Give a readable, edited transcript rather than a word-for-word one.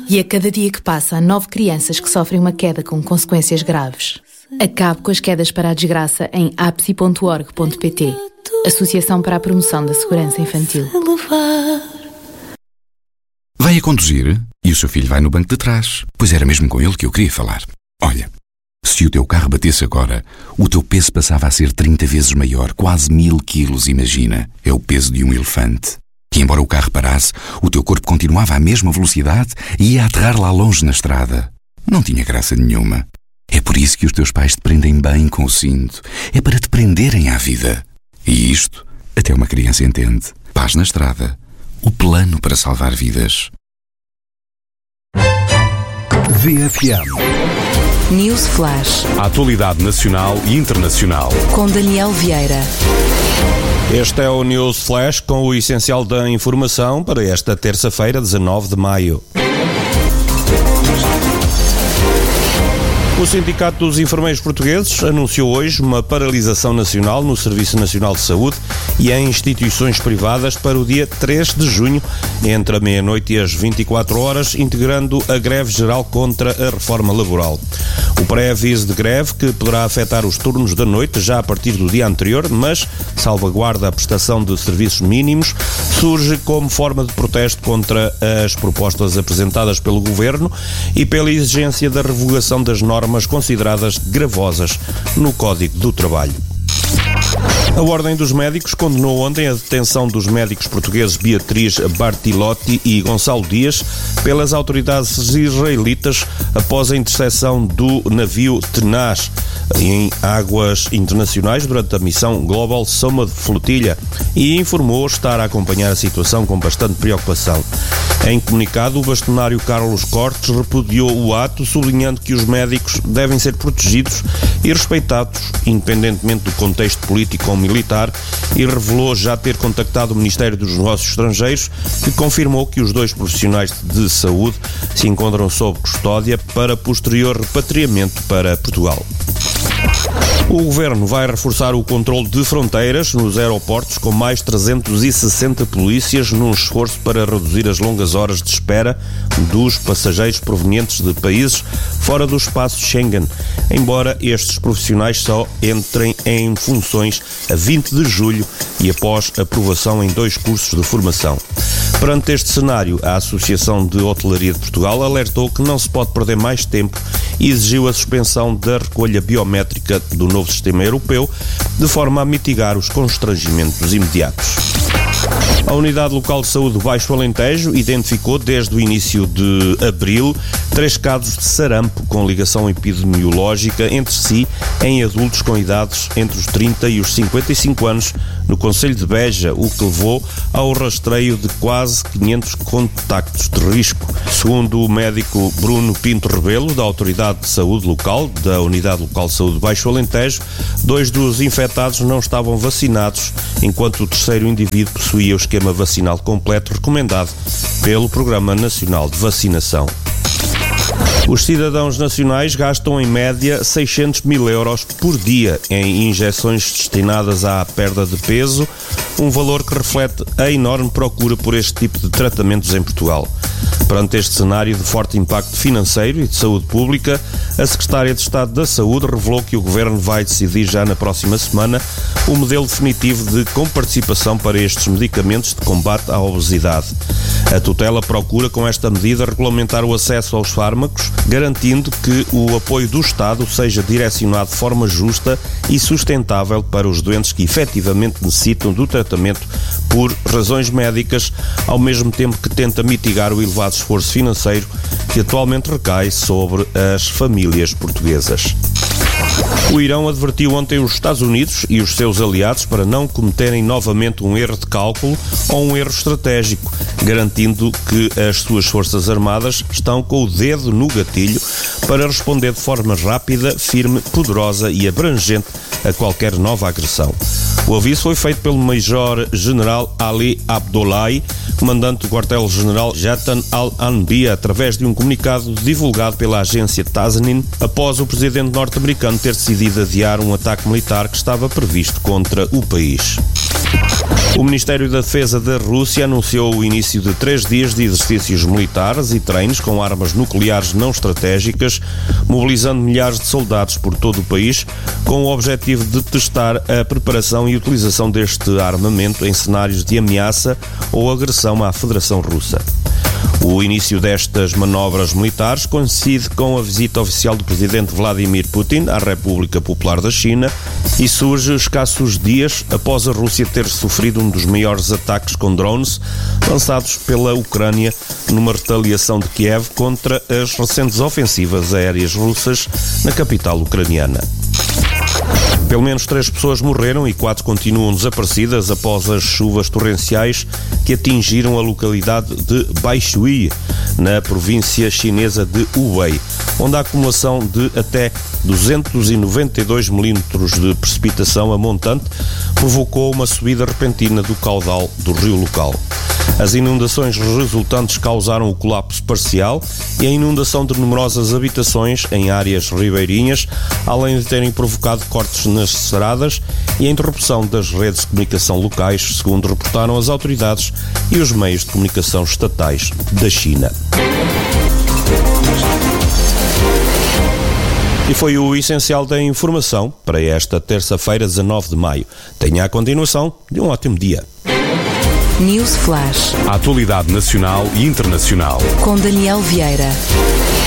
E a cada dia que passa, há 9 crianças que sofrem uma queda com consequências graves. Acabe com as quedas para a desgraça em apsi.org.pt. Associação para a Promoção da Segurança Infantil. Vai a conduzir e o seu filho vai no banco de trás. Pois era mesmo com ele que eu queria falar. Olha, se o teu carro batesse agora, o teu peso passava a ser 30 vezes maior, quase 1000 quilos, imagina. É o peso de um elefante. E embora o carro parasse, o teu corpo continuava à mesma velocidade e ia aterrar lá longe na estrada. Não tinha graça nenhuma. É por isso que os teus pais te prendem bem com o cinto. É para te prenderem à vida. E isto, até uma criança entende. Paz na estrada. O plano para salvar vidas. VFM News Flash. A atualidade nacional e internacional. Com Daniel Vieira. Este é o News Flash com o essencial da informação para esta terça-feira, 19 de maio. O Sindicato dos Enfermeiros Portugueses anunciou hoje uma paralisação nacional no Serviço Nacional de Saúde e em instituições privadas para o dia 3 de junho, entre a meia-noite e as 24 horas, integrando a greve geral contra a reforma laboral. O pré-aviso de greve, que poderá afetar os turnos da noite já a partir do dia anterior, mas salvaguarda a prestação de serviços mínimos, surge como forma de protesto contra as propostas apresentadas pelo Governo e pela exigência da revogação das normas consideradas gravosas no Código do Trabalho. A Ordem dos Médicos condenou ontem a detenção dos médicos portugueses Beatriz Bartilotti e Gonçalo Dias pelas autoridades israelitas após a interseção do navio Tenaz em águas internacionais durante a missão Global Soma de Flotilha e informou estar a acompanhar a situação com bastante preocupação. Em comunicado, o bastonário Carlos Cortes repudiou o ato, sublinhando que os médicos devem ser protegidos e respeitados, independentemente do contexto político ou militar, e revelou já ter contactado o Ministério dos Negócios Estrangeiros, que confirmou que os 2 profissionais de saúde se encontram sob custódia para posterior repatriamento para Portugal. O Governo vai reforçar o controle de fronteiras nos aeroportos com mais 360 polícias num esforço para reduzir as longas horas de espera dos passageiros provenientes de países fora do espaço Schengen, embora estes profissionais só entrem em funções a 20 de julho e após aprovação em 2 cursos de formação. Perante este cenário, a Associação de Hotelaria de Portugal alertou que não se pode perder mais tempo e exigiu a suspensão da recolha biométrica do novo sistema europeu, de forma a mitigar os constrangimentos imediatos. A Unidade Local de Saúde do Baixo Alentejo identificou desde o início de abril 3 casos de sarampo com ligação epidemiológica entre si em adultos com idades entre os 30 e os 55 anos no concelho de Beja, o que levou ao rastreio de quase 500 contactos de risco. Segundo o médico Bruno Pinto Rebelo, da Autoridade de Saúde Local, da Unidade Local de Saúde do Baixo Alentejo, 2 dos infectados não estavam vacinados, enquanto o terceiro indivíduo possuía o esquema vacinal completo recomendado pelo Programa Nacional de Vacinação. Os cidadãos nacionais gastam em média 600 mil euros por dia em injeções destinadas à perda de peso, um valor que reflete a enorme procura por este tipo de tratamentos em Portugal. Perante este cenário de forte impacto financeiro e de saúde pública, a Secretária de Estado da Saúde revelou que o Governo vai decidir já na próxima semana o modelo definitivo de comparticipação para estes medicamentos de combate à obesidade. A tutela procura, com esta medida, regulamentar o acesso aos fármacos, garantindo que o apoio do Estado seja direcionado de forma justa e sustentável para os doentes que efetivamente necessitam do tratamento por razões médicas, ao mesmo tempo que tenta mitigar o elevado esforço financeiro que atualmente recai sobre as famílias portuguesas. O Irão advertiu ontem os Estados Unidos e os seus aliados para não cometerem novamente um erro de cálculo ou um erro estratégico, garantindo que as suas forças armadas estão com o dedo no gatilho para responder de forma rápida, firme, poderosa e abrangente a qualquer nova agressão. O aviso foi feito pelo Major-General Ali Abdollahi, comandante do quartel-general Jatan al-Anbiya, através de um comunicado divulgado pela agência Tasnim, após o presidente norte-americano ter decidido adiar um ataque militar que estava previsto contra o país. O Ministério da Defesa da Rússia anunciou o início de 3 dias de exercícios militares e treinos com armas nucleares não estratégicas, mobilizando milhares de soldados por todo o país, com o objetivo de testar a preparação e utilização deste armamento em cenários de ameaça ou agressão à Federação Russa. O início destas manobras militares coincide com a visita oficial do presidente Vladimir Putin à República Popular da China e surge escassos dias após a Rússia ter sofrido um dos maiores ataques com drones lançados pela Ucrânia numa retaliação de Kiev contra as recentes ofensivas aéreas russas na capital ucraniana. Pelo menos 3 pessoas morreram e 4 continuam desaparecidas após as chuvas torrenciais que atingiram a localidade de Baishui, na província chinesa de Hubei, onde a acumulação de até 292 milímetros de precipitação a montante provocou uma subida repentina do caudal do rio local. As inundações resultantes causaram o colapso parcial e a inundação de numerosas habitações em áreas ribeirinhas, além de terem provocado cortes nas estradas e a interrupção das redes de comunicação locais, segundo reportaram as autoridades e os meios de comunicação estatais da China. E foi o essencial da informação para esta terça-feira, 19 de maio. Tenha a continuação de um ótimo dia. News Flash. A atualidade nacional e internacional. Com Daniel Vieira.